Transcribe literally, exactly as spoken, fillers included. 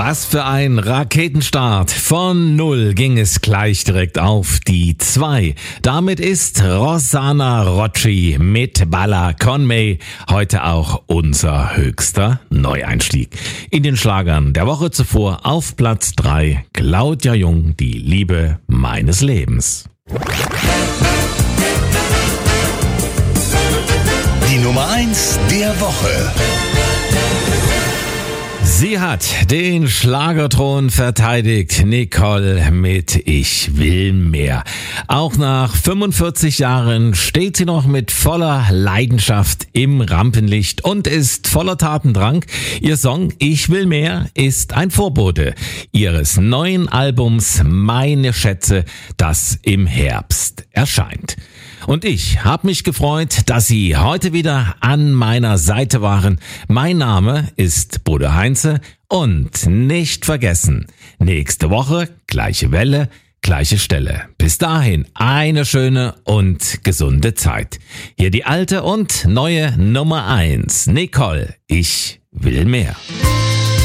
Was für ein Raketenstart. Von null ging es gleich direkt auf die zwei. Damit ist Rosanna Rocci mit Balla con me heute auch unser höchster Neueinstieg. In den Schlagern der Woche zuvor auf Platz drei Claudia Jung, die Liebe meines Lebens. Die Nummer eins der Woche. Sie hat den Schlagerthron verteidigt, Nicole mit Ich will mehr. Auch nach fünfundvierzig Jahren steht sie noch mit voller Leidenschaft im Rampenlicht und ist voller Tatendrang. Ihr Song Ich will mehr ist ein Vorbote ihres neuen Albums Meine Schätze, das im Herbst erscheint. Und ich habe mich gefreut, dass Sie heute wieder an meiner Seite waren. Mein Name ist Bodo Heinze und nicht vergessen, nächste Woche gleiche Welle, gleiche Stelle. Bis dahin eine schöne und gesunde Zeit. Hier die alte und neue Nummer eins, Nicole, ich will mehr.